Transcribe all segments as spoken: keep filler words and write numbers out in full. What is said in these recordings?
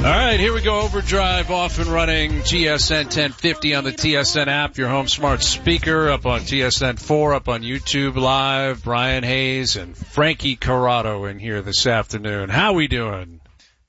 All right, here we go. Overdrive off and running. T S N ten fifty on the T S N app, your home smart speaker, up on T S N four, up on YouTube Live. Brian Hayes and Frankie Corrado in here this afternoon. How we doing?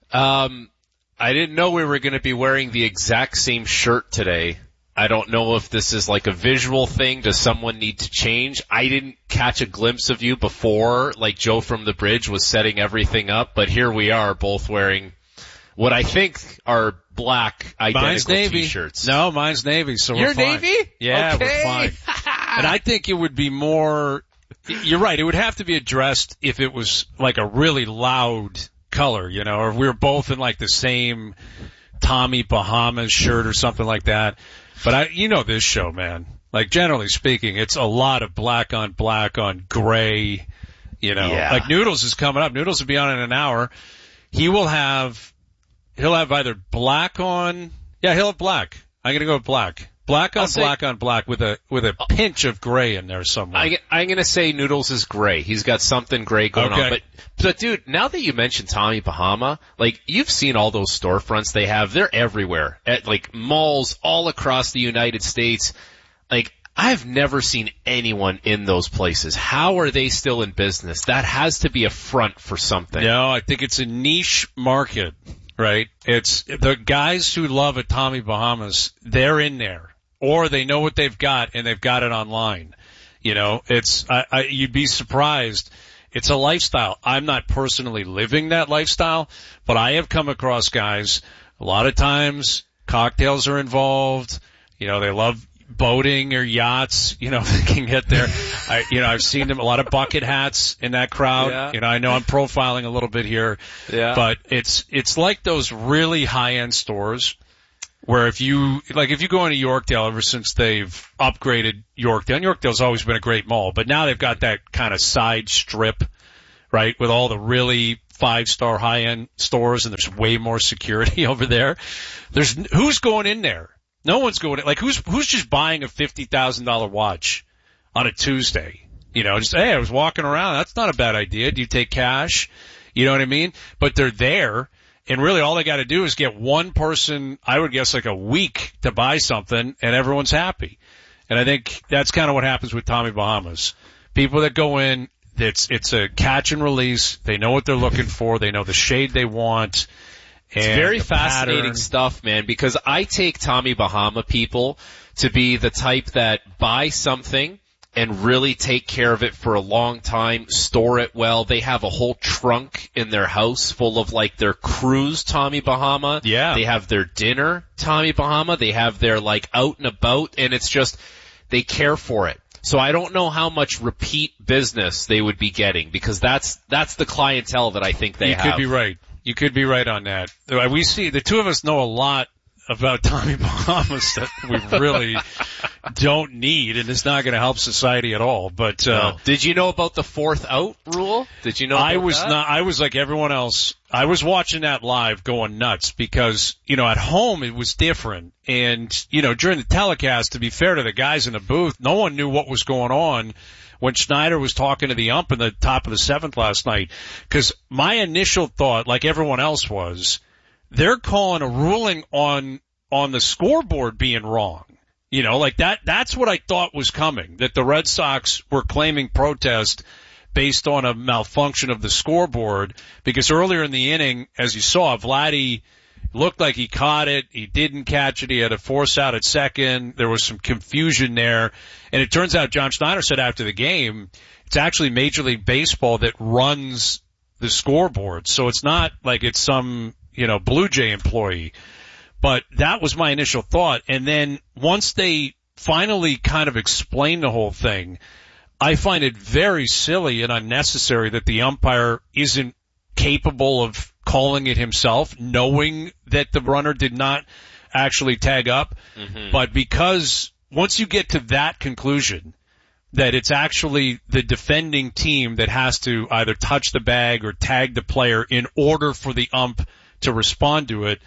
Um, I didn't know we were going to be wearing the exact same shirt today. I don't know if this is like a visual thing. Does someone need to change? I didn't catch a glimpse of you before, like Joe from the bridge was setting everything up, but here we are both wearing what I think are black identical mine's Navy. T-shirts. No, mine's Navy, so You're we're fine. Navy? Yeah, okay. we're fine. And I think it would be more, you're right, it would have to be addressed if it was like a really loud color, you know, or if we were both in like the same Tommy Bahamas shirt or something like that. But I, you know this show, man. Like generally speaking, it's a lot of black on black on gray, you know. Yeah. Like Noodles is coming up. Noodles will be on in an hour. He will have, he'll have either black on, yeah, he'll have black. I'm gonna go with black. Black on I'll black say, on black with a, with a pinch of gray in there somewhere. I, I'm gonna say Noodles is gray. He's got something gray going okay. on. But, but dude, now that you mentioned Tommy Bahama, like, you've seen all those storefronts they have. They're everywhere. At, like, malls all across the United States. Like, I've never seen anyone in those places. How are they still in business? That has to be a front for something. No, I think it's a niche market, right? It's the guys who love a Tommy Bahamas, they're in there. Or they know what they've got and they've got it online. You know, it's, I, I, you'd be surprised. It's a lifestyle. I'm not personally living that lifestyle, but I have come across guys, a lot of times cocktails are involved. You know, they love boating or yachts, you know, they can get there. I, you know, I've seen them, a lot of bucket hats in that crowd. Yeah. You know, I know I'm profiling a little bit here, Yeah. but it's, it's like those really high-end stores where if you, like if you go into Yorkdale ever since they've upgraded Yorkdale, and Yorkdale's always been a great mall, but now they've got that kind of side strip, right, with all the really five-star high-end stores, and there's way more security over there. There's, who's going in there? No one's going in. Like, who's, who's just buying a fifty thousand dollars watch on a Tuesday? You know, just, hey, I was walking around. That's not a bad idea. Do you take cash? You know what I mean? But they're there. And really all they got to do is get one person, I would guess like a week to buy something, and everyone's happy. And I think that's kind of what happens with Tommy Bahamas. People that go in, it's, it's a catch and release. They know what they're looking for. They know the shade they want. It's and very the fascinating pattern. stuff, man, because I take Tommy Bahama people to be the type that buy something and really take care of it for a long time, store it well. They have a whole trunk in their house full of like their cruise Tommy Bahama. Yeah. They have their dinner Tommy Bahama. They have their like out and about, and it's just, they care for it. So I don't know how much repeat business they would be getting, because that's, that's the clientele that I think they you have. You could be right. You could be right on that. We see, the two of us know a lot about Tommy Bahamas that we really don't need, and it's not going to help society at all. But uh no. Did you know about the fourth out rule? Did you know about I was that? not I was like everyone else. I was watching that live going nuts because, you know, at home it was different. And, you know, during the telecast, to be fair to the guys in the booth, no one knew what was going on when Schneider was talking to the ump in the top of the seventh last night. Because my initial thought, like everyone else was, they're calling a ruling on, on the scoreboard being wrong. You know, like that, that's what I thought was coming, that the Red Sox were claiming protest based on a malfunction of the scoreboard, because earlier in the inning, as you saw, Vladdy looked like he caught it. He didn't catch it. He had a force out at second. There was some confusion there. And it turns out John Schneider said after the game, it's actually Major League Baseball that runs the scoreboard. So it's not like it's some, you know, Blue Jay employee. But that was my initial thought. And then once they finally kind of explained the whole thing, I find it very silly and unnecessary that the umpire isn't capable of calling it himself, knowing that the runner did not actually tag up. Mm-hmm. But because once you get to that conclusion, that it's actually the defending team that has to either touch the bag or tag the player in order for the ump to respond to it,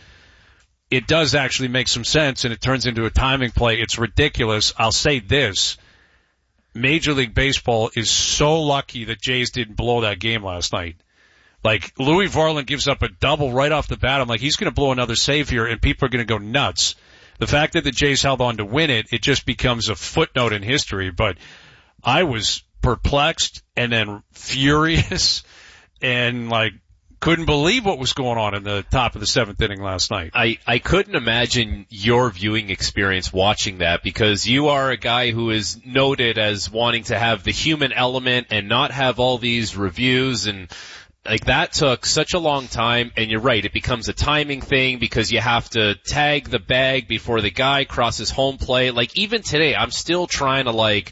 it does actually make some sense, and it turns into a timing play. It's ridiculous. I'll say this. Major League Baseball is so lucky that Jays didn't blow that game last night. Like, Louis Varland gives up a double right off the bat. I'm like, he's going to blow another save here, and people are going to go nuts. The fact that the Jays held on to win it, it just becomes a footnote in history. But I was perplexed and then furious and, like, couldn't believe what was going on in the top of the seventh inning last night. I, I couldn't imagine your viewing experience watching that, because you are a guy who is noted as wanting to have the human element and not have all these reviews, and like that took such a long time. And you're right, it becomes a timing thing because you have to tag the bag before the guy crosses home plate. Like even today, I'm still trying to like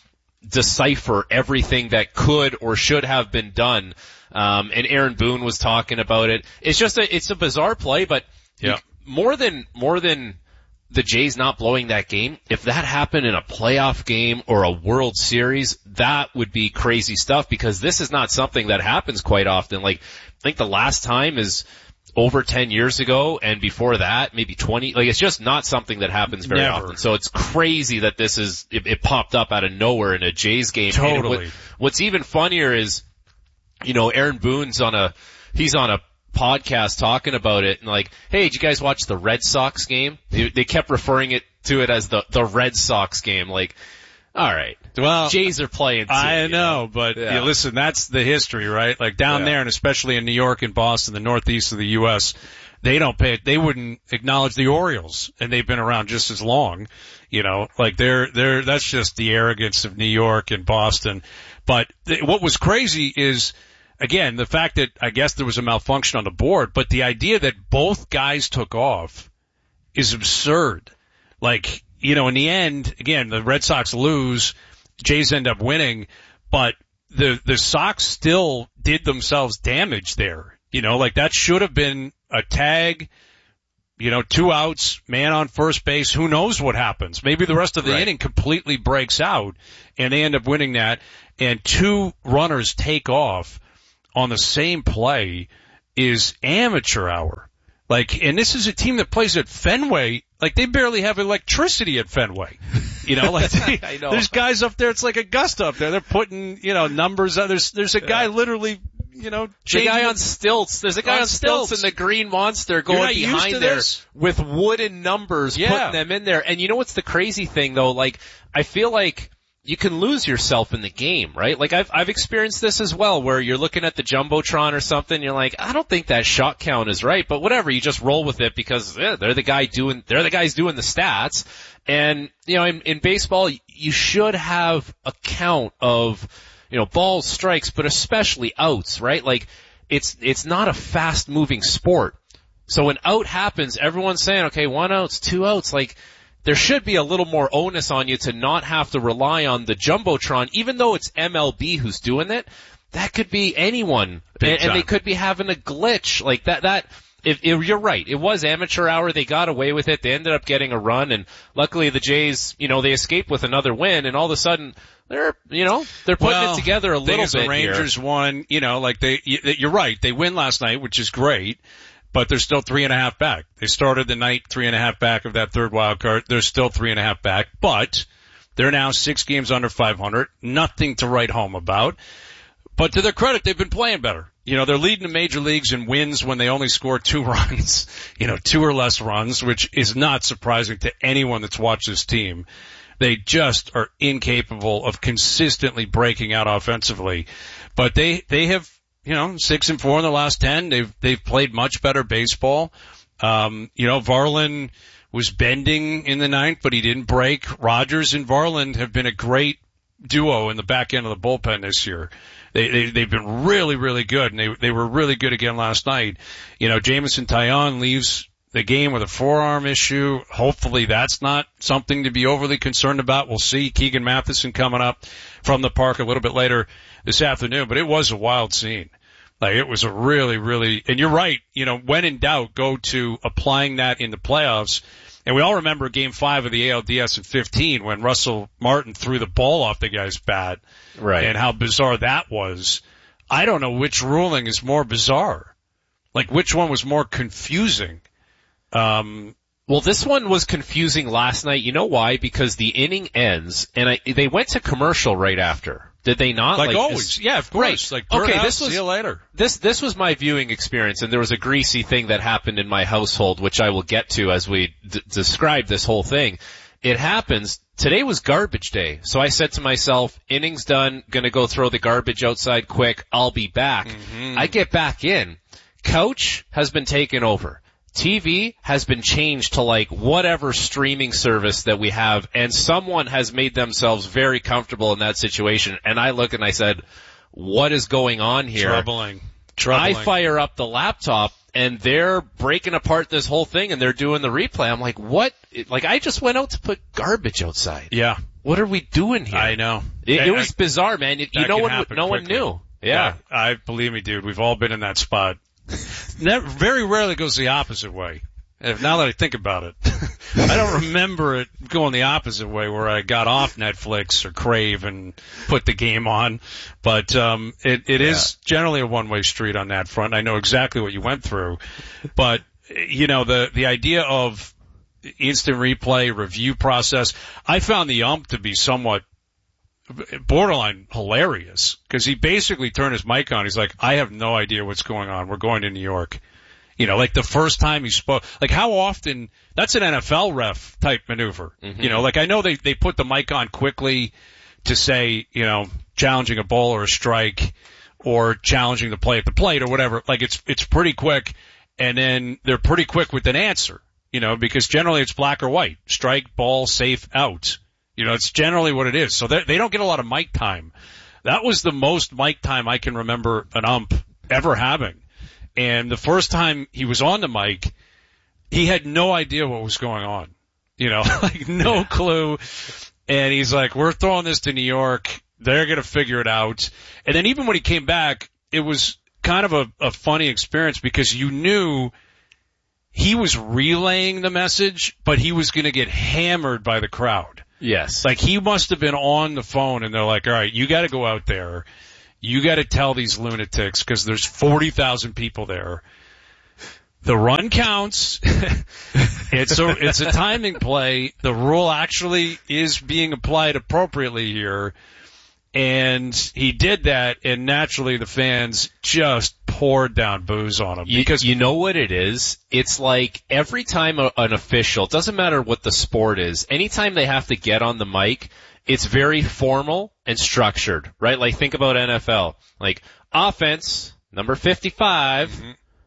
decipher everything that could or should have been done. Um, and Aaron Boone was talking about it. It's just a, it's a bizarre play, but yeah. more than, more than the Jays not blowing that game, if that happened in a playoff game or a World Series, that would be crazy stuff, because this is not something that happens quite often. Like, I think the last time is over ten years ago, and before that, maybe twenty. Like, it's just not something that happens very Never. often. So it's crazy that this is, it, it popped up out of nowhere in a Jays game. Totally. What, what's even funnier is, you know, Aaron Boone's on a, he's on a podcast talking about it and like, hey, did you guys watch the Red Sox game? They, they kept referring it to it as the, the Red Sox game. Like, all right. Well, Jays are playing too. I know, know? but yeah. yeah, listen, that's the history, right? Like down yeah. there, and especially in New York and Boston, the northeast of the U S, they don't pay it. They wouldn't acknowledge the Orioles, and they've been around just as long. You know, like they're, they're, that's just the arrogance of New York and Boston. But th- what was crazy is, again, the fact that I guess there was a malfunction on the board, but the idea that both guys took off is absurd. Like, you know, in the end, again, the Red Sox lose, Jays end up winning, but the, the Sox still did themselves damage there. You know, like that should have been a tag, you know, two outs, man on first base. Who knows what happens? Maybe the rest of the right. inning completely breaks out and they end up winning that, and two runners take off on the same play is amateur hour. Like, and this is a team that plays at Fenway. Like, they barely have electricity at Fenway. You know, like, they, I know. There's guys up there, it's like Augusta up there. They're putting, you know, numbers out. There's, there's a guy yeah. literally, you know, the guy on stilts. There's a guy on, on stilts. stilts in the Green Monster going behind there this? with wooden numbers, yeah. putting them in there. And you know what's the crazy thing though? Like, I feel like you can lose yourself in the game, right? Like I've, I've experienced this as well, where you're looking at the Jumbotron or something, you're like, I don't think that shot count is right, but whatever, you just roll with it because yeah, they're the guy doing, they're the guys doing the stats. And, you know, in, in baseball, you should have a count of, you know, balls, strikes, but especially outs, right? Like, it's, it's not a fast moving sport. So when out happens, everyone's saying, okay, one out's, two outs, like, there should be a little more onus on you to not have to rely on the Jumbotron, even though it's M L B who's doing it. That could be anyone, and, and they could be having a glitch like that. That if, if you're right, it was amateur hour. They got away with it. They ended up getting a run, and luckily the Jays, you know, they escaped with another win. And all of a sudden, they're, you know, they're putting well, it together a little bit. The Rangers here. won. You know, like they. You're right. They win last night, which is great. But they're still three and a half back. They started the night three and a half back of that third wild card. They're still three and a half back, but they're now six games under five hundred. Nothing to write home about. But to their credit, they've been playing better. You know, they're leading the major leagues in wins when they only score two runs, you know, two or less runs, which is not surprising to anyone that's watched this team. They just are incapable of consistently breaking out offensively. But they, they have, you know, six and four in the last ten. They've, they've played much better baseball. Um, you know, Varland was bending in the ninth, but he didn't break. Rogers and Varland have been a great duo in the back end of the bullpen this year. They, they, they've been really, really good, and they, they were really good again last night. You know, Jameson Taillon leaves the game with a forearm issue. Hopefully that's not something to be overly concerned about. We'll see. Keegan Matheson coming up from the park a little bit later this afternoon, but it was a wild scene. Like, it was a really, really, and you're right, you know, when in doubt, go to applying that in the playoffs. And we all remember game five of the A L D S in fifteen when Russell Martin threw the ball off the guy's bat. Right. And how bizarre that was. I don't know which ruling is more bizarre. Like, which one was more confusing? Um, Well, this one was confusing last night. You know why? Because the inning ends, and I, they went to commercial right after. Did they not? Like, like always. This, yeah, of course. Right. Like, okay, out, this was, see you later. This, this was my viewing experience, and there was a greasy thing that happened in my household, which I will get to as we d- describe this whole thing. It happens, today was garbage day, so I said to myself, innings done, gonna go throw the garbage outside quick, I'll be back. Mm-hmm. I get back in. Couch has been taken over. T V has been changed to like whatever streaming service that we have, and someone has made themselves very comfortable in that situation. And I look and I said, what is going on here? Troubling. Troubling. I fire up the laptop and they're breaking apart this whole thing and they're doing the replay. I'm like, what? Like, I just went out to put garbage outside. Yeah. What are we doing here? I know. It, I, it was I, bizarre, man. You, you know what? No one knew. Yeah. yeah. I believe me, dude. We've all been in that spot. Never, very rarely goes the opposite way. If, now that I think about it, I don't remember it going the opposite way where I got off Netflix or Crave and put the game on. But um, it, it yeah. is generally a one-way street on that front. I know exactly what you went through. But, you know, the, the idea of instant replay, review process, I found the ump to be somewhat borderline hilarious because he basically turned his mic on. He's like, I have no idea what's going on. We're going to New York. You know, like the first time he spoke, like how often, that's an N F L ref type maneuver. Mm-hmm. You know, like I know they, they put the mic on quickly to say, you know, challenging a ball or a strike or challenging the play at the plate or whatever. Like it's, it's pretty quick. And then they're pretty quick with an answer, you know, because generally it's black or white, strike, ball, safe, out. You know, it's generally what it is. So they don't get a lot of mic time. That was the most mic time I can remember an ump ever having. And the first time he was on the mic, he had no idea what was going on. You know, like no yeah. clue. And he's like, we're throwing this to New York. They're going to figure it out. And then even when he came back, it was kind of a, a funny experience because you knew he was relaying the message, but he was going to get hammered by the crowd. Yes. Like he must have been on the phone and they're like, all right, you got to go out there. You got to tell these lunatics because there's forty thousand people there. The run counts. it's a, it's a timing play. The rule actually is being applied appropriately here. And he did that, and naturally the fans just poured down booze on him. Because you, you know what it is? It's like every time a, an official, doesn't matter what the sport is, anytime they have to get on the mic, it's very formal and structured, right? Like think about N F L. Like offense, number fifty-five, mm-hmm.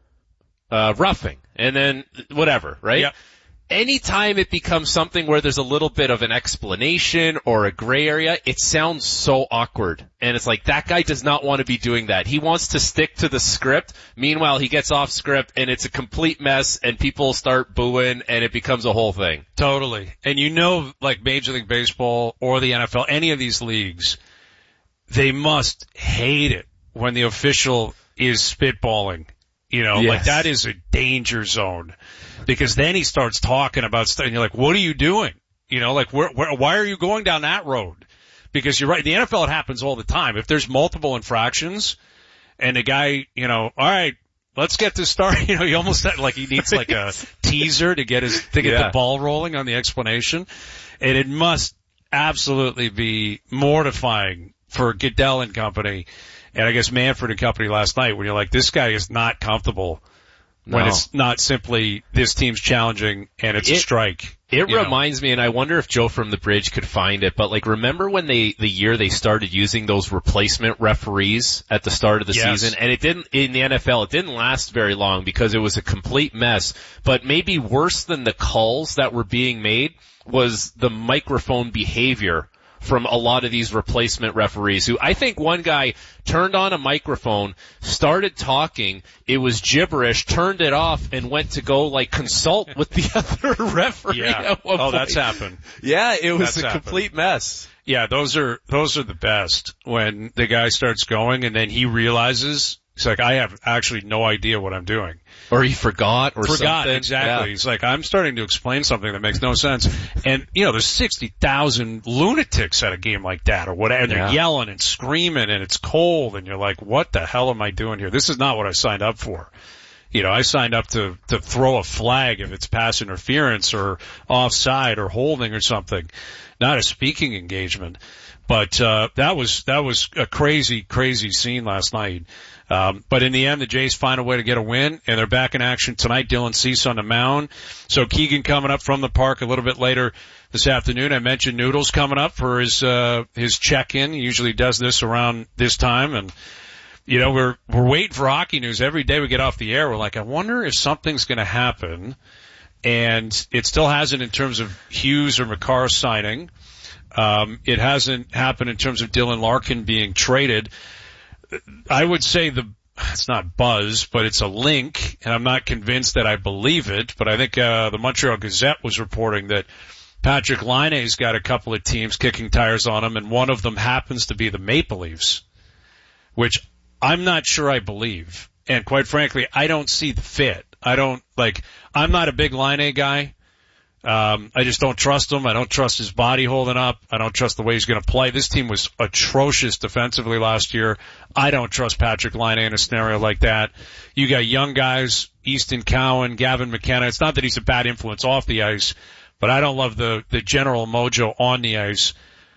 uh, roughing, and then whatever, right? Yep. Anytime it becomes something where there's a little bit of an explanation or a gray area, it sounds so awkward. And it's like, that guy does not want to be doing that. He wants to stick to the script. Meanwhile, he gets off script and it's a complete mess and people start booing and it becomes a whole thing. Totally. And you know, like Major League Baseball or the N F L, any of these leagues, they must hate it when the official is spitballing. You know, yes. like that is a danger zone because then he starts talking about stuff and you're like, what are you doing? You know, like where, where, why are you going down that road? Because you're right. The N F L, it happens all the time. If there's multiple infractions and a guy, you know, all right, let's get this started. You know, he almost like he needs like a teaser to get his, to get yeah. the ball rolling on the explanation. And it must absolutely be mortifying for Goodell and company. And I guess Manfred and company last night when you're like, this guy is not comfortable when no. it's not simply this team's challenging and it's it, a strike. It reminds know. me, and I wonder if Joe from the Bridge could find it, but like remember when they, the year they started using those replacement referees at the start of the yes. season? And it didn't, in the N F L, it didn't last very long because it was a complete mess. But maybe worse than the calls that were being made was the microphone behavior from a lot of these replacement referees who I think one guy turned on a microphone, started talking, it was gibberish, turned it off and went to go like consult with the other referee. Yeah. Oh, point. That's happened. Yeah, it was that's a happened. complete mess. Yeah, those are, those are the best when the guy starts going and then he realizes, he's like, I have actually no idea what I'm doing. Or he forgot or forgot, something. Exactly. Yeah. He's like, I'm starting to explain something that makes no sense. And, you know, there's sixty thousand lunatics at a game like that or whatever. And they're yeah. yelling and screaming and it's cold and you're like, what the hell am I doing here? This is not what I signed up for. You know, I signed up to, to throw a flag if it's pass interference or offside or holding or something, not a speaking engagement. But, uh, that was, that was a crazy, crazy scene last night. Um, but in the end, the Jays find a way to get a win, and they're back in action tonight. Dylan Cease on the mound. So Keegan coming up from the park a little bit later this afternoon. I mentioned Noodles coming up for his, uh, his check-in. He usually does this around this time, and, you know, we're, we're waiting for hockey news. Every day we get off the air, we're like, I wonder if something's gonna happen. And it still hasn't in terms of Hughes or McCarr signing. Um, it hasn't happened in terms of Dylan Larkin being traded. I would say the, it's not buzz, but it's a link, and I'm not convinced that I believe it, but I think, uh, the Montreal Gazette was reporting that Patrick Laine's got a couple of teams kicking tires on him, and one of them happens to be the Maple Leafs, which I'm not sure I believe. And quite frankly, I don't see the fit. I don't, like, I'm not a big Laine guy. Um, I just don't trust him. I don't trust his body holding up. I don't trust the way he's going to play. This team was atrocious defensively last year. I don't trust Patrick Laine in a scenario like that. You got young guys, Easton Cowan, Gavin McKenna. It's not that he's a bad influence off the ice, but I don't love the, the general mojo on the ice.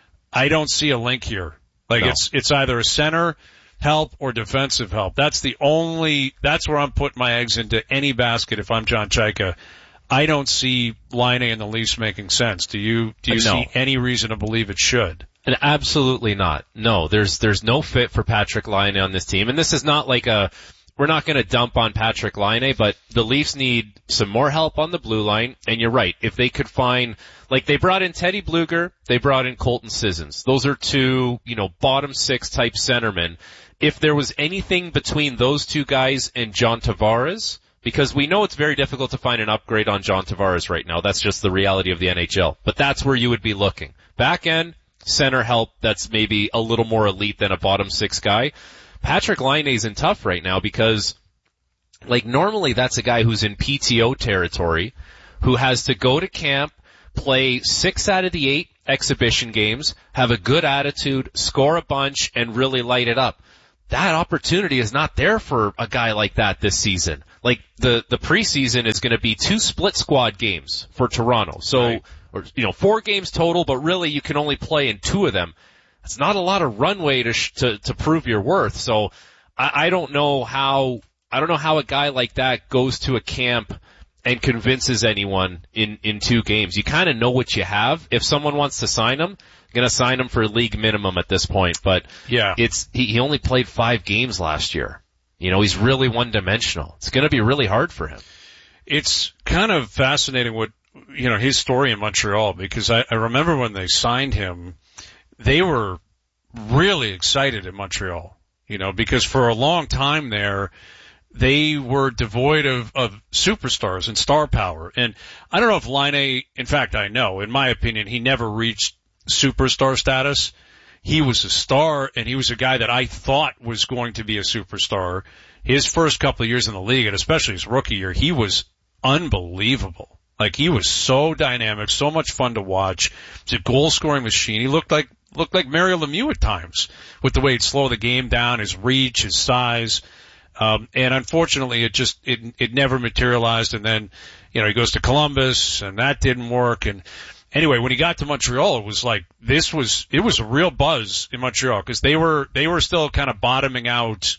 I don't see a link here. Like no. it's, it's either a center help or defensive help. That's the only, that's where I'm putting my eggs into any basket if I'm John Chayka. I don't see Laine and the Leafs making sense. Do you, do you no. see any reason to believe it should? And absolutely not. No, there's, there's no fit for Patrick Laine on this team. And this is not like a, we're not going to dump on Patrick Laine, but the Leafs need some more help on the blue line. And you're right. If they could find, like they brought in Teddy Bluger, they brought in Colton Sissons. Those are two, you know, bottom six type centermen. If there was anything between those two guys and John Tavares, because we know it's very difficult to find an upgrade on John Tavares right now. That's just the reality of the N H L. But that's where you would be looking. Back end, center help that's maybe a little more elite than a bottom six guy. Patrick Laine's in tough right now because, like, normally that's a guy who's in P T O territory, who has to go to camp, play six out of the eight exhibition games, have a good attitude, score a bunch, and really light it up. That opportunity is not there for a guy like that this season. Like, the, the preseason is going to be two split squad games for Toronto. So, right. or, you know, four games total, but really you can only play in two of them. That's not a lot of runway to, sh- to, to prove your worth. So, I, I don't know how, I don't know how a guy like that goes to a camp and convinces anyone in, in two games. You kind of know what you have. If someone wants to sign him, you're going to sign him for league minimum at this point. But yeah, it's, he, he only played five games last year. You know, he's really one-dimensional. It's going to be really hard for him. It's kind of fascinating what, you know, his story in Montreal, because I, I remember when they signed him, they were really excited in Montreal, you know, because for a long time there, they were devoid of, of superstars and star power. And I don't know if Laine, in fact, I know, in my opinion, he never reached superstar status. He was a star, and he was a guy that I thought was going to be a superstar. His first couple of years in the league, and especially his rookie year, he was unbelievable. Like, he was so dynamic, so much fun to watch. He's a goal-scoring machine. He looked like looked like Mario Lemieux at times, with the way he'd slow the game down, his reach, his size. Um, and unfortunately, it just it it never materialized. And then, you know, he goes to Columbus, and that didn't work. And anyway, when he got to Montreal, it was like, this was, it was a real buzz in Montreal, because they were, they were still kind of bottoming out,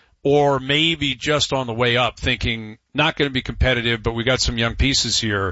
or maybe just on the way up, thinking not going to be competitive, but we got some young pieces here.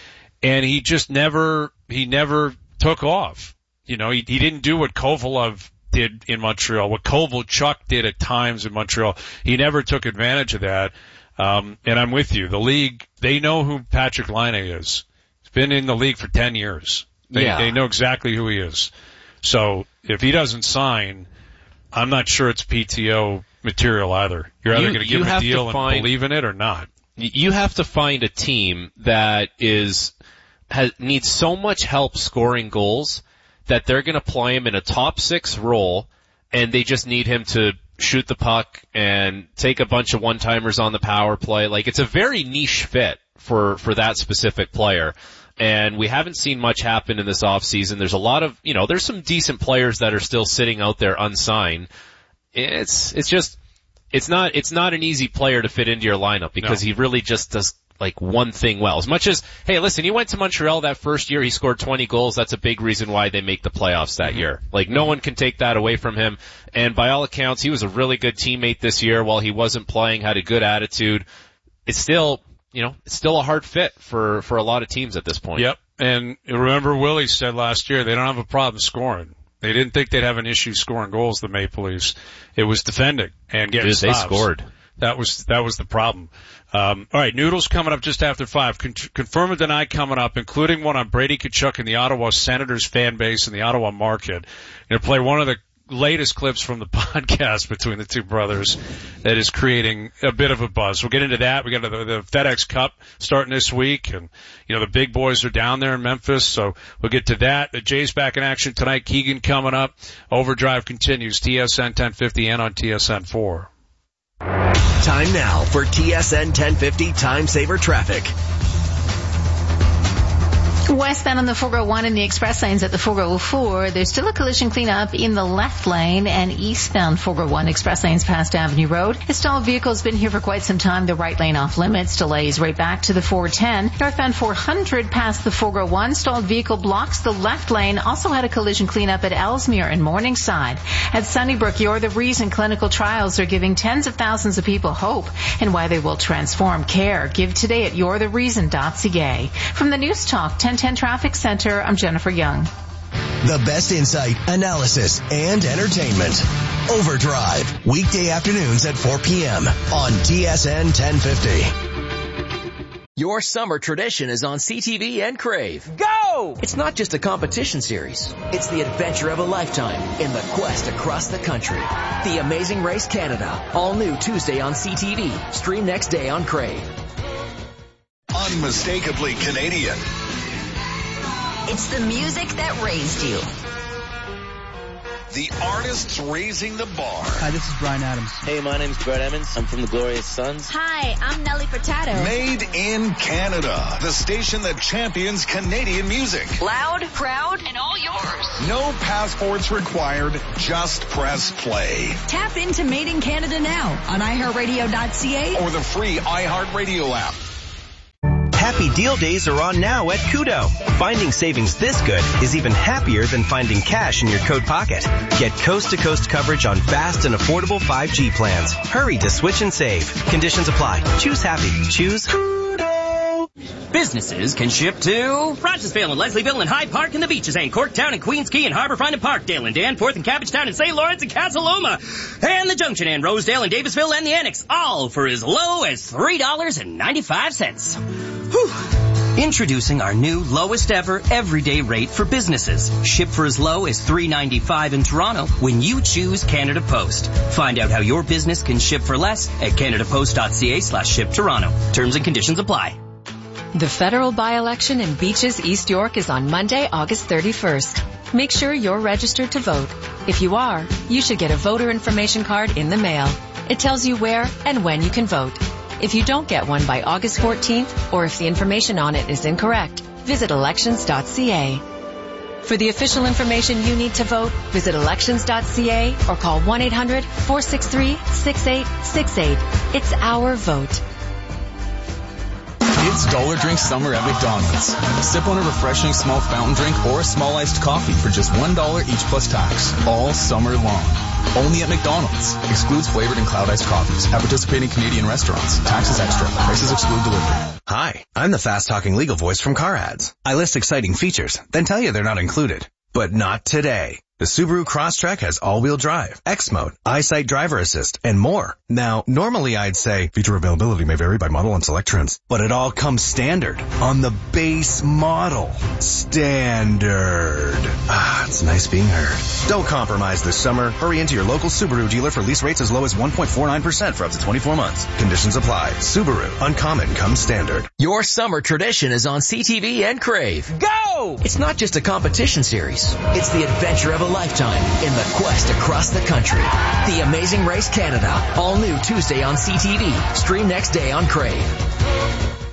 And he just never, he never took off. You know, he, he didn't do what Kovalov did in Montreal, what Kovalchuk did at times in Montreal. He never took advantage of that. Um, and I'm with you. The league, they know who Patrick Laine is. Been in the league for ten years. They, yeah. they know exactly who he is. So if he doesn't sign, I'm not sure it's P T O material either. You're either going to give him a deal and find, believe in it or not. You have to find a team that is has, needs so much help scoring goals that they're going to play him in a top six role, and they just need him to shoot the puck and take a bunch of one-timers on the power play. Like, it's a very niche fit for for that specific player. And we haven't seen much happen in this offseason. There's a lot of, you know, there's some decent players that are still sitting out there unsigned. It's, it's just, it's not it's not an easy player to fit into your lineup because no. he really just does like one thing well. As much as, hey, listen, he went to Montreal that first year, he scored twenty goals. That's a big reason why they make the playoffs that mm-hmm. year. Like, no one can take that away from him. And by all accounts, he was a really good teammate this year while he wasn't playing, had a good attitude. It's still, you know, it's still a hard fit for, for a lot of teams at this point. Yep. And remember Willie said last year they don't have a problem scoring. They didn't think they'd have an issue scoring goals, the Maple Leafs. It was defending and getting Dude, stops. They scored. That was, that was the problem. Um, all right, Noodles coming up just after five. Con- confirm or deny coming up, including one on Brady Tkachuk and the Ottawa Senators fan base and the Ottawa market. Going to play one of the latest clips from the podcast between the two brothers that is creating a bit of a buzz. We'll get into that. We got the, the FedEx Cup starting this week, and you know the big boys are down there in Memphis, so we'll get to that. The Jays back in action tonight. Keegan coming up. Overdrive continues. T S N ten fifty and on T S N four. Time now for T S N ten fifty Time Saver Traffic. Westbound on the four oh one in the express lanes at the four oh four. There's still a collision cleanup in the left lane, and eastbound four oh one express lanes past Avenue Road. A stalled vehicle's been here for quite some time. The right lane off limits. Delays right back to the four ten. Northbound four hundred past the four oh one. Stalled vehicle blocks the left lane. Also had a collision cleanup at Ellesmere and Morningside. At Sunnybrook, You're the Reason clinical trials are giving tens of thousands of people hope and why they will transform care. Give today at you're the reason dot c a. From the News Talk ten ten Traffic Center, I'm Jennifer Young. The best insight, analysis, and entertainment. Overdrive, weekday afternoons at four p.m. on T S N ten fifty. Your summer tradition is on C T V and Crave. Go! It's not just a competition series. It's the adventure of a lifetime in the quest across the country. The Amazing Race Canada. All new Tuesday on C T V. Stream next day on Crave. Unmistakably Canadian. It's the music that raised you. The artists raising the bar. Hi, this is Bryan Adams. Hey, my name's Brett Emmons. I'm from the Glorious Sons. Hi, I'm Nelly Furtado. Made in Canada. The station that champions Canadian music. Loud, proud, and all yours. No passports required. Just press play. Tap into Made in Canada now on i heart radio dot c a or the free iHeartRadio app. Happy Deal Days are on now at Kudo. Finding savings this good is even happier than finding cash in your coat pocket. Get coast-to-coast coverage on fast and affordable five G plans. Hurry to switch and save. Conditions apply. Choose happy. Choose Kudo. Businesses can ship to Rogersville and Leslieville and Hyde Park and the Beaches and Corktown and Queens Key and Harborfront and Parkdale and Danforth and Cabbagetown and Saint Lawrence and Casa Loma and the Junction and Rosedale and Davisville and the Annex, all for as low as three dollars and ninety-five cents. Whew. Introducing our new lowest ever everyday rate for businesses. Ship for as low as three dollars and ninety-five cents in Toronto when you choose Canada Post. Find out how your business can ship for less at canadapost dot c a slash ship Toronto. Terms and conditions apply. The federal by-election in Beaches, East York is on Monday, August thirty-first. Make sure you're registered to vote. If you are, you should get a voter information card in the mail. It tells you where and when you can vote. If you don't get one by August fourteenth, or if the information on it is incorrect, visit elections dot c a. For the official information you need to vote, visit elections dot c a or call one eight hundred four six three six eight six eight. It's our vote. It's Dollar Drink Summer at McDonald's. Sip on a refreshing small fountain drink or a small iced coffee for just one dollar each plus tax, all summer long. Only at McDonald's. Excludes flavored and cloud iced coffees at participating Canadian restaurants. Taxes extra. Prices exclude delivery. Hi, I'm the fast-talking legal voice from Car Ads. I list exciting features, then tell you they're not included. But not today. The Subaru Crosstrek has all-wheel drive, X Mode, EyeSight driver assist, and more. Now, normally I'd say feature availability may vary by model and select trims, but it all comes standard on the base model. Standard. Ah, it's nice being heard. Don't compromise this summer. Hurry into your local Subaru dealer for lease rates as low as one point four nine percent for up to twenty-four months. Conditions apply. Subaru. Uncommon comes standard. Your summer tradition is on C T V and Crave. Go! It's not just a competition series. It's the adventure of a lifetime in the quest across the country. The Amazing Race Canada. All new Tuesday on C T V. Stream next day on Crave.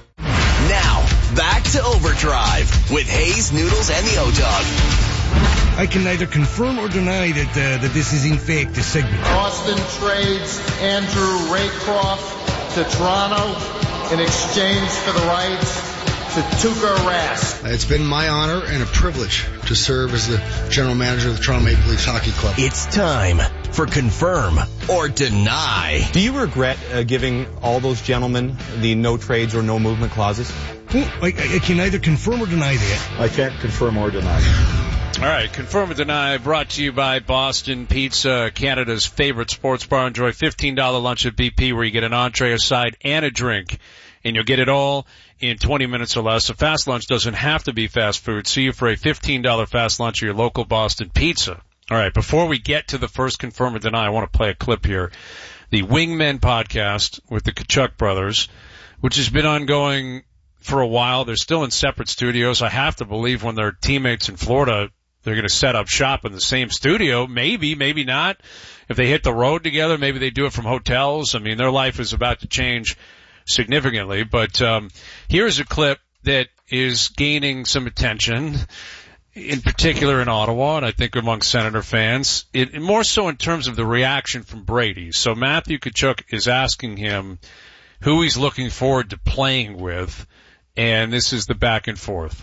Now, back to Overdrive with Hayes, Noodles, and the O-Dog. I can neither confirm or deny that uh, that this is in fact a segment. Boston trades Andrew Raycroft to Toronto in exchange for the rights to Tuukka Rask. It's been my honor and a privilege to serve as the general manager of the Toronto Maple Leafs Hockey Club. It's time for Confirm or Deny. Do you regret uh, giving all those gentlemen the no trades or no movement clauses? I, I can neither confirm or deny that. I can't confirm or deny. All right, Confirm or Deny, brought to you by Boston Pizza, Canada's favorite sports bar. Enjoy fifteen dollars lunch at B P where you get an entree, a side, and a drink. And you'll get it all in twenty minutes or less. A fast lunch doesn't have to be fast food. See you for a fifteen dollars fast lunch at your local Boston Pizza. All right, before we get to the first Confirm or Deny, I want to play a clip here. The Wingmen podcast with the Tkachuk brothers, which has been ongoing for a while. They're still in separate studios. I have to believe when they're teammates in Florida, they're going to set up shop in the same studio. Maybe, maybe not. If they hit the road together, maybe they do it from hotels. I mean, their life is about to change significantly. But um here's a clip that is gaining some attention, in particular in Ottawa, and I think among Senator fans, it, more so in terms of the reaction from Brady. So Matthew Tkachuk is asking him who he's looking forward to playing with, and this is the back and forth.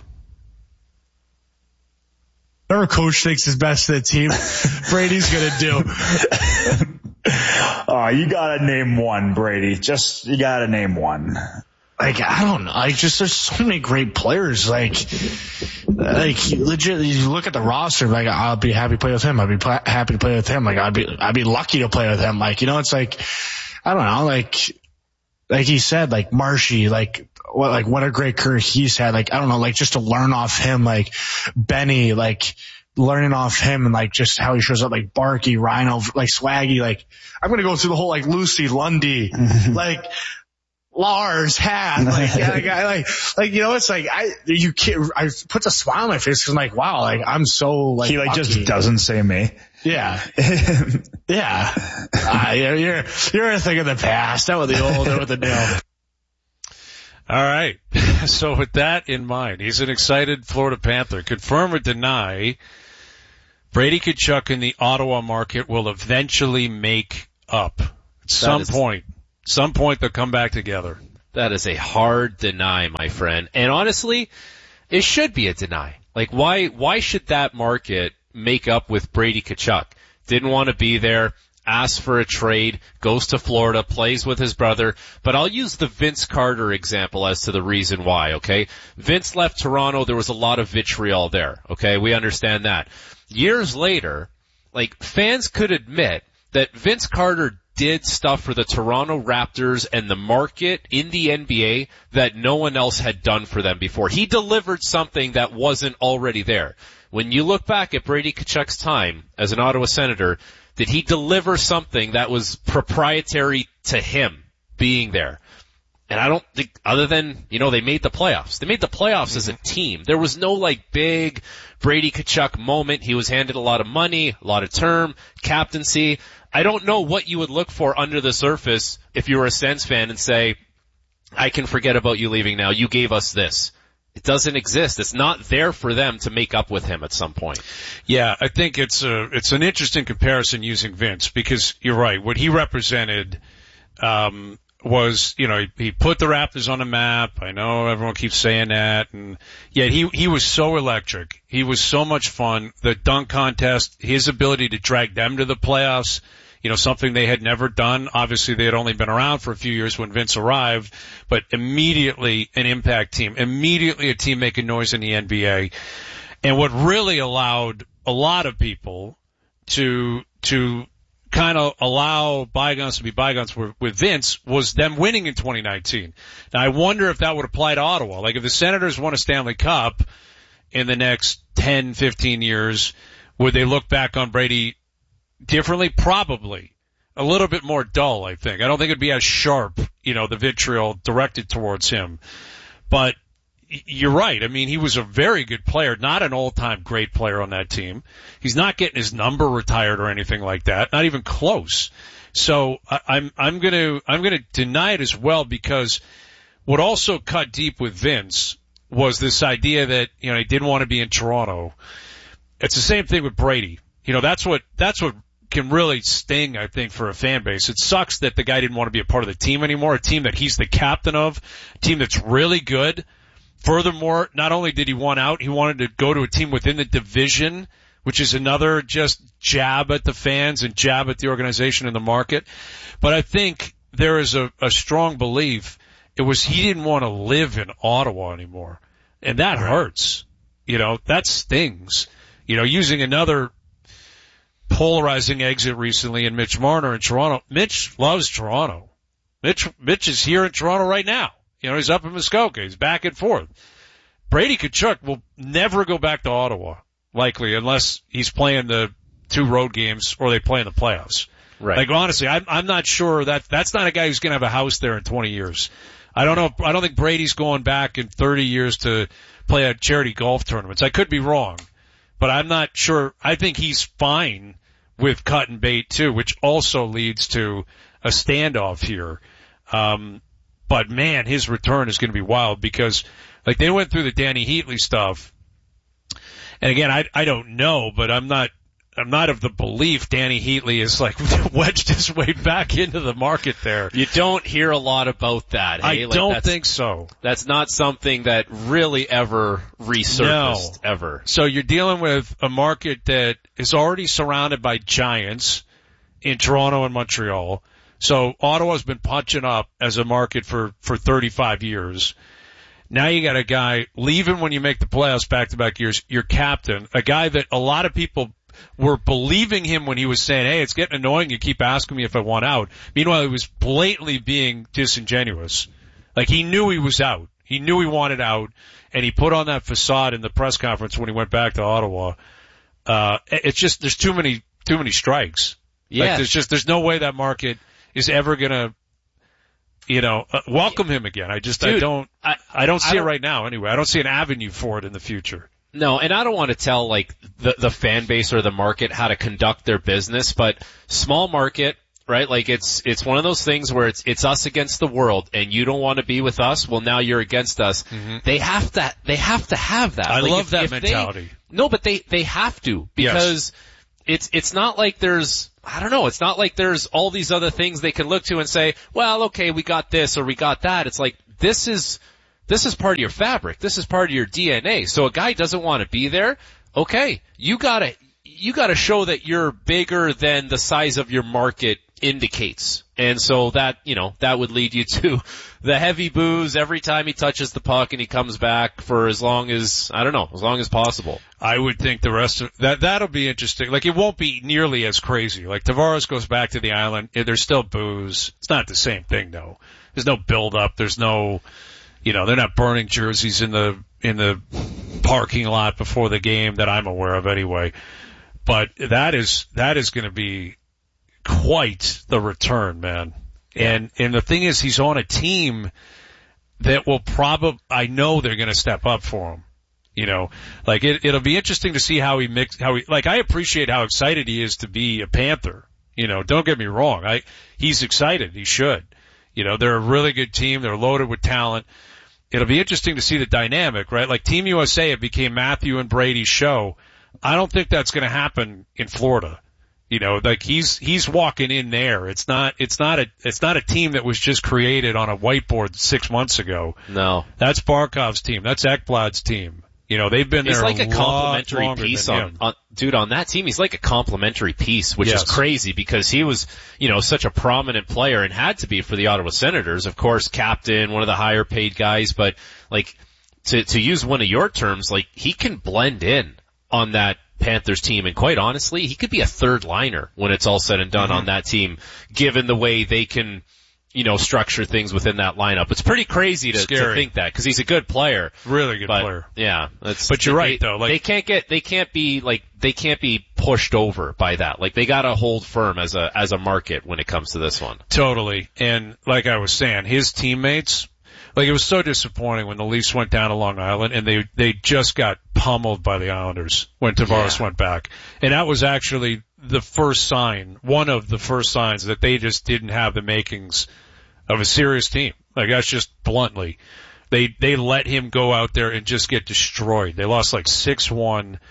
Whatever coach thinks is best for the team, Brady's going to do. Oh, you gotta name one, Brady. Just, you gotta name one. Like, I don't know. Like, just, there's so many great players. Like, like, legit, you look at the roster, like, I'll be happy to play with him. I'd be pl- happy to play with him. Like, I'd be, I'd be lucky to play with him. Like, you know, it's like, I don't know, like, like he said, like, Marshy, like, what, like, what a great career he's had. Like, I don't know, like, just to learn off him, like, Benny, like, learning off him and like just how he shows up, like Barkey, Rhino, like Swaggy, like I'm going to go through the whole like Lucy, Lundy, like Lars, Hat, like, yeah, like, I, like, like, you know, it's like, I, you can't, I puts a smile on my face because I'm like, wow, like I'm so like, he like lucky. Just doesn't say me. Yeah. Yeah. Uh, you're, you're, you're a thing of the past. That was the old, that was the new. All right. So with that in mind, he's an excited Florida Panther. Confirm or deny, Brady Tkachuk in the Ottawa market will eventually make up at some is, point. Some point they'll come back together. That is a hard deny, my friend. And honestly, it should be a deny. Like, why, why should that market make up with Brady Tkachuk? Didn't want to be there, asks for a trade, goes to Florida, plays with his brother. But I'll use the Vince Carter example as to the reason why, okay? Vince left Toronto, there was a lot of vitriol there, okay? We understand that. Years later, like, fans could admit that Vince Carter did stuff for the Toronto Raptors and the market in the N B A that no one else had done for them before. He delivered something that wasn't already there. When you look back at Brady Tkachuk's time as an Ottawa Senator, did he deliver something that was proprietary to him being there? And I don't think, other than, you know, they made the playoffs. They made the playoffs mm-hmm. as a team. There was no, like, big Brady Tkachuk moment. He was handed a lot of money, a lot of term, captaincy. I don't know what you would look for under the surface if you were a Sens fan and say, I can forget about you leaving now. You gave us this. It doesn't exist. It's not there for them to make up with him at some point. Yeah, I think it's a, it's an interesting comparison using Vince because you're right. What he represented, um, was, you know, he, he put the Raptors on the map. I know everyone keeps saying that, and yet he, he was so electric. He was so much fun. The dunk contest, his ability to drag them to the playoffs, you know, something they had never done. Obviously, they had only been around for a few years when Vince arrived, but immediately an impact team, immediately a team making noise in the N B A. And what really allowed a lot of people to, to kind of allow bygones to be bygones with, with Vince was them winning in twenty nineteen. Now, I wonder if that would apply to Ottawa. Like, if the Senators won a Stanley Cup in the next ten, fifteen years, would they look back on Brady differently? Probably. A little bit more dull, I think. I don't think it'd be as sharp, you know, the vitriol directed towards him. But you're right. I mean, he was a very good player, not an all-time great player on that team. He's not getting his number retired or anything like that, not even close. So I, I'm, I'm gonna, I'm gonna deny it as well, because what also cut deep with Vince was this idea that, you know, he didn't want to be in Toronto. it's the same thing with Brady. You know, that's what, that's what can really sting, I think, for a fan base. It sucks that the guy didn't want to be a part of the team anymore, a team that he's the captain of, a team that's really good. Furthermore, not only did he want out, he wanted to go to a team within the division, which is another just jab at the fans and jab at the organization and the market. But I think there is a, a strong belief it was he didn't want to live in Ottawa anymore. And that hurts. You know, that stings. You know, using another polarizing exit recently in Mitch Marner in Toronto. Mitch loves Toronto. Mitch, Mitch is here in Toronto right now. You know, he's up in Muskoka. He's back and forth. Brady Tkachuk will never go back to Ottawa, likely, unless he's playing the two road games or they play in the playoffs. Right. Like, honestly, I'm, I'm not sure that, that's not a guy who's going to have a house there in twenty years. I don't know. I don't think Brady's going back in thirty years to play at charity golf tournaments. I could be wrong, but I'm not sure. I think he's fine with cut and bait too, which also leads to a standoff here. Um, but man, his return is going to be wild because, like, they went through the Danny Heatley stuff. And again, I, I don't know, but I'm not, I'm not of the belief Danny Heatley is like wedged his way back into the market there. You don't hear a lot about that. Hey? I like don't think so. That's not something that really ever resurfaced, no. ever. So you're dealing with a market that is already surrounded by giants in Toronto and Montreal. So Ottawa's been punching up as a market for, for thirty-five years. Now you got a guy leaving when you make the playoffs back-to-back years, your captain, a guy that a lot of people were believing him when he was saying, hey, it's getting annoying, you keep asking me if I want out. Meanwhile, he was blatantly being disingenuous. Like, he knew he was out. He knew he wanted out, and he put on that facade in the press conference when he went back to Ottawa. Uh, it's just, there's too many, too many strikes. Yeah. Like, there's just, there's no way that market is ever gonna, you know, uh, welcome him again. I just, Dude, I don't, I, I don't see I don't, it right now anyway. I don't see an avenue for it in the future. No, and I don't want to tell, like, the, the fan base or the market how to conduct their business, but small market, right? Like, it's, it's one of those things where it's, it's us against the world, and you don't want to be with us, well, now you're against us. Mm-hmm. They have to, they have to have that. I like, love if, that if mentality. They, no, but they, they have to, because yes. it's, it's not like there's, I don't know, it's not like there's all these other things they can look to and say, well, okay, we got this or we got that. It's like, this is, This is part of your fabric. This is part of your D N A. So a guy doesn't want to be there. Okay, you gotta, you gotta show that you're bigger than the size of your market indicates. And so that, you know, that would lead you to the heavy boos every time he touches the puck and he comes back for as long as, I don't know, as long as possible. I would think the rest of that, that'll be interesting. Like, it won't be nearly as crazy. Like, Tavares goes back to the island. There's still boos. It's not the same thing though. There's no build up. There's no, you know, they're not burning jerseys in the, in the parking lot before the game that I'm aware of anyway. But that is, that is going to be quite the return, man. Yeah. And, and the thing is, he's on a team that will probably, I know they're going to step up for him. You know, like it, it'll be interesting to see how he mix, how he, like, I appreciate how excited he is to be a Panther. You know, don't get me wrong. I, he's excited. He should. You know, they're a really good team. They're loaded with talent. It'll be interesting to see the dynamic, right? Like Team U S A, it became Matthew and Brady's show. I don't think that's going to happen in Florida. You know, like he's, he's walking in there. It's not, it's not a, it's not a team that was just created on a whiteboard six months ago. No. That's Barkov's team. That's Ekblad's team. You know, they've been he's there like a, a complimentary piece on, on, dude, on that team. He's like a complimentary piece, which yes. is crazy because he was, you know, such a prominent player and had to be for the Ottawa Senators. Of course, captain, one of the higher paid guys, but like to, to use one of your terms, like he can blend in on that Panthers team. And quite honestly, he could be a third liner when it's all said and done mm-hmm. on that team, given the way they can, you know, structure things within that lineup. It's pretty crazy to, to think that because he's a good player. Really good but, player. Yeah. That's, but you're they, right though. Like, they can't get, they can't be like, they can't be pushed over by that. Like they gotta hold firm as a, as a market when it comes to this one. Totally. And like I was saying, his teammates, like it was so disappointing when the Leafs went down to Long Island and they, they just got pummeled by the Islanders when Tavares yeah. went back. And that was actually the first sign, one of the first signs that they just didn't have the makings of a serious team. Like that's just bluntly. They, they let him go out there and just get destroyed. They lost like six one,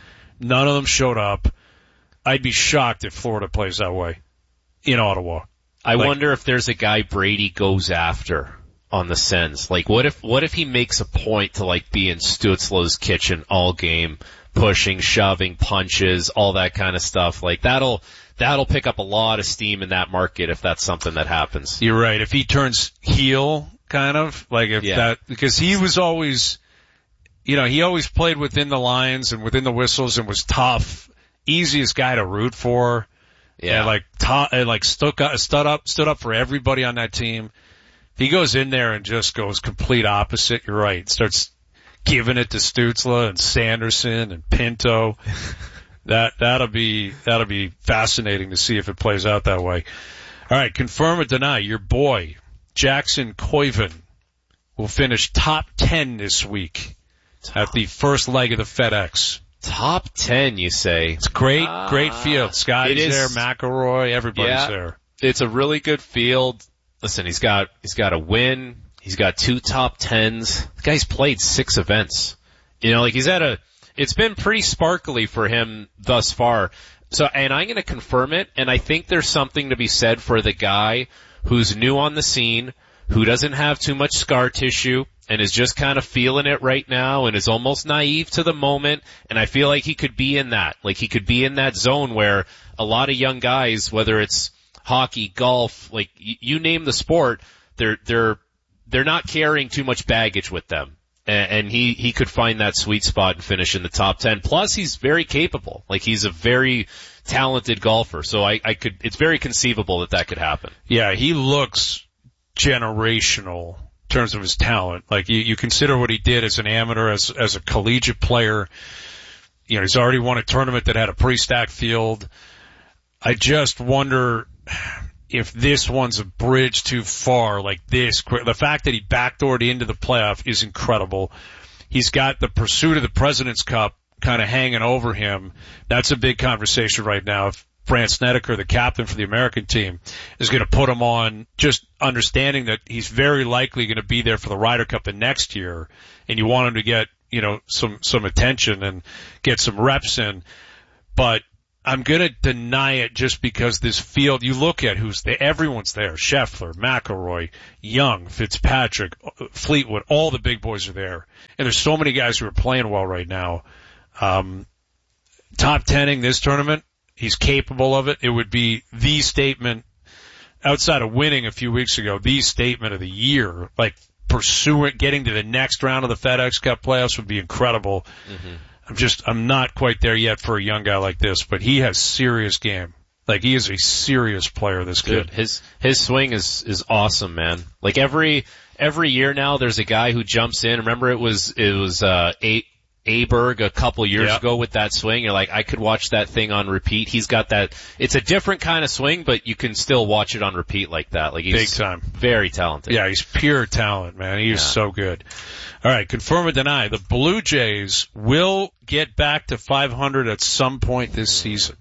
None of them showed up. I'd be shocked if Florida plays that way in Ottawa. I like, wonder if there's a guy Brady goes after on the Sens. Like, what if, what if he makes a point to, like, be in Stützle's kitchen all game, pushing, shoving, punches, all that kind of stuff? Like, that'll, that'll pick up a lot of steam in that market if that's something that happens. You're right. If he turns heel, kind of, like if Yeah. that, because he was always, you know, he always played within the lines and within the whistles and was tough, easiest guy to root for. Yeah. And like, to, and like stuck up, stood up, stood up for everybody on that team. If he goes in there and just goes complete opposite, you're right. Starts giving it to Stützle and Sanderson and Pinto. that, that'll be, that'll be fascinating to see if it plays out that way. All right. Confirm or deny your boy, Jackson Koivu, will finish top ten this week at the first leg of the FedEx. Top ten, you say? It's great, uh, great field. Scotty's is, there, McElroy, everybody's yeah, there. It's a really good field. Listen, he's got, he's got a win. He's got two top tens. The guy's played six events. You know, like he's had a, it's been pretty sparkly for him thus far. So, and I'm going to confirm it, and I think there's something to be said for the guy who's new on the scene, who doesn't have too much scar tissue, and is just kind of feeling it right now and is almost naive to the moment. And I feel like he could be in that. Like he could be in that zone where a lot of young guys, whether it's hockey, golf, like y- you name the sport, they're, they're, they're not carrying too much baggage with them. And, and he, he could find that sweet spot and finish in the top ten. Plus he's very capable. Like he's a very talented golfer. So I, I could, it's very conceivable that that could happen. Yeah, he looks generational in terms of his talent. Like you, you consider what he did as an amateur, as as a collegiate player. You know, he's already won a tournament that had a pretty stacked field. I just wonder if this one's a bridge too far, like this. The fact that he backdoored into the playoff is incredible. He's got the pursuit of the President's Cup kind of hanging over him. That's a big conversation right now. If Brandt Snedeker, the captain for the American team, is going to put him on, just understanding that he's very likely going to be there for the Ryder Cup the next year, and you want him to get, you know, some, some attention and get some reps in. But I'm going to deny it just because this field, you look at who's there, everyone's there. Scheffler, McElroy, Young, Fitzpatrick, Fleetwood, all the big boys are there. And there's so many guys who are playing well right now. Um, top tenning this tournament, he's capable of it. It would be the statement, outside of winning a few weeks ago, the statement of the year. Like pursuing, getting to the next round of the FedEx Cup playoffs would be incredible. Mm-hmm. I'm just, I'm not quite there yet for a young guy like this, but he has serious game. Like he is a serious player, this kid. Dude, his, his swing is, is awesome, man. Like every, every year now there's a guy who jumps in. Remember it was, it was, uh, eight, Aberg a couple years yeah. ago with that swing. You're like, I could watch that thing on repeat. He's got that, it's a different kind of swing, but you can still watch it on repeat like that. Like he's big time. Very talented. Yeah, he's pure talent, man. He is yeah. so good. All right, confirm or deny. The Blue Jays will get back to five hundred at some point this season.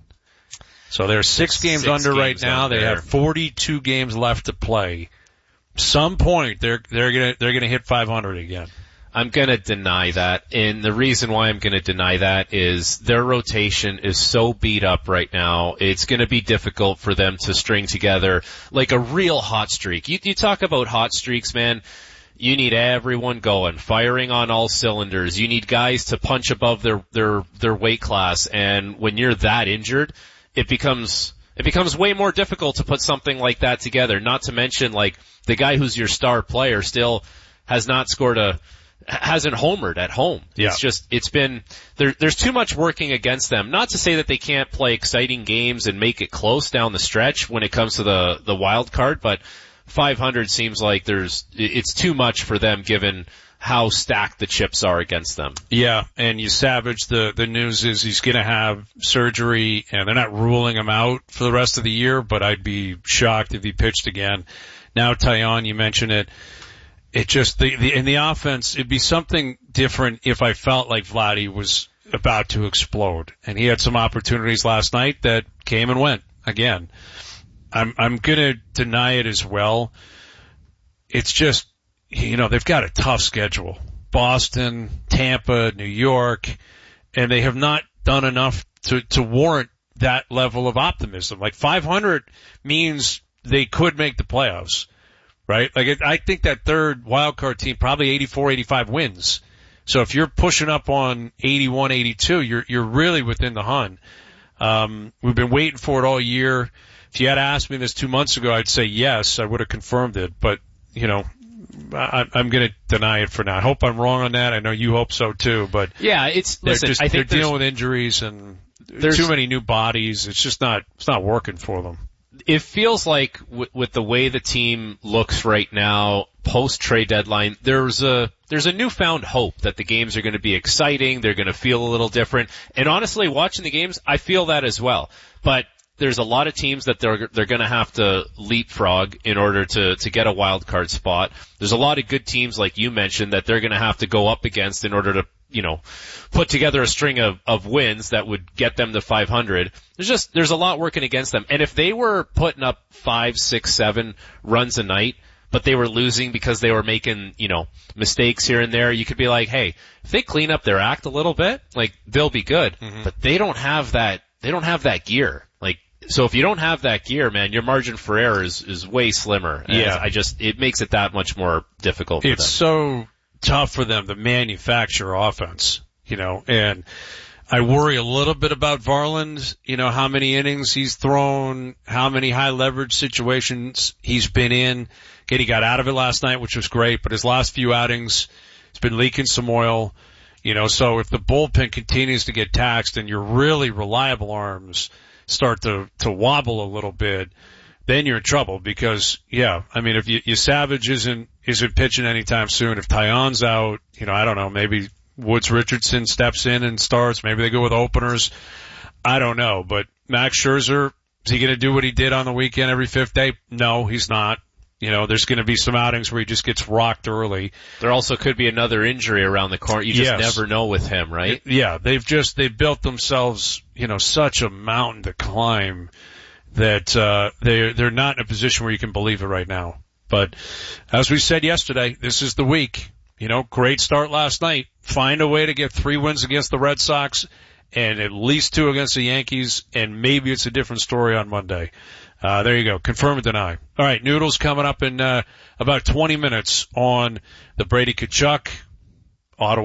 So they're six six games under games right now. under. They have forty-two games left to play. Some point they're they're gonna they're gonna hit five hundred again. I'm gonna deny that, and the reason why I'm gonna deny that is their rotation is so beat up right now. It's gonna be difficult for them to string together like a real hot streak. You, you talk about hot streaks, man. You need everyone going, firing on all cylinders. You need guys to punch above their, their, their weight class. And when you're that injured, it becomes, it becomes way more difficult to put something like that together. Not to mention, like, the guy who's your star player still has not scored a, hasn't homered at home. Yeah. It's just, it's been, there, there's too much working against them. Not to say that they can't play exciting games and make it close down the stretch when it comes to the, the wild card, but five hundred seems like there's, it's too much for them given how stacked the chips are against them. Yeah, and you Savage, the, the news is he's gonna have surgery and they're not ruling him out for the rest of the year, but I'd be shocked if he pitched again. Now Taillon, you mentioned it. It just, the, the, in the offense, it'd be something different if I felt like Vladdy was about to explode. And he had some opportunities last night that came and went again. I'm, I'm gonna deny it as well. It's just, you know, they've got a tough schedule. Boston, Tampa, New York, and they have not done enough to, to warrant that level of optimism. Like five hundred means they could make the playoffs, right? Like it, I think that third wild card team probably eighty-four, eighty-five wins. So if you're pushing up on eighty-one, eighty-two, you're, you're really within the hunt. Um, we've been waiting for it all year. If you had asked me this two months ago, I'd say yes, I would have confirmed it, but you know, I, I'm going to deny it for now. I hope I'm wrong on that. I know you hope so too, but yeah, it's they're listen. just, I think they're dealing with injuries and there's too many new bodies. It's just not it's not working for them. It feels like w- with the way the team looks right now, post trade deadline, there's a there's a newfound hope that the games are going to be exciting. They're going to feel a little different. And honestly, watching the games, I feel that as well. But there's a lot of teams that they're they're going to have to leapfrog in order to to get a wild card spot. There's a lot of good teams, like you mentioned, that they're going to have to go up against in order to, you know, put together a string of of wins that would get them to five hundred. There's just there's a lot working against them. And if they were putting up five, six, seven runs a night, but they were losing because they were making, you know, mistakes here and there, you could be like, hey, if they clean up their act a little bit, like they'll be good. Mm-hmm. But they don't have that. They don't have that gear. Like. So if you don't have that gear, man, your margin for error is, is way slimmer. And yeah. I just, it makes it that much more difficult for it's them. So tough for them to manufacture offense, you know, and I worry a little bit about Varland, you know, how many innings he's thrown, how many high leverage situations he's been in. Okay, he got out of it last night, which was great, but his last few outings, he's been leaking some oil, you know, so if the bullpen continues to get taxed and your really reliable arms start to, to wobble a little bit, then you're in trouble because, yeah, I mean, if you, you Savage isn't, isn't pitching anytime soon, if Taillon's out, you know, I don't know, maybe Woods Richardson steps in and starts, maybe they go with openers. I don't know, but Max Scherzer, is he going to do what he did on the weekend every fifth day? No, he's not. You know, there's going to be some outings where he just gets rocked early. There also could be another injury around the corner. You just yes. never know with him, right? It, yeah, they've just, they've built themselves, you know, such a mountain to climb that, uh, they're, they're not in a position where you can believe it right now. But as we said yesterday, this is the week. You know, great start last night. Find a way to get three wins against the Red Sox and at least two against the Yankees, and maybe it's a different story on Monday. Uh, there you go. Confirm or deny. All right. Noodles coming up in, uh, about twenty minutes on the Brady Tkachuk Auto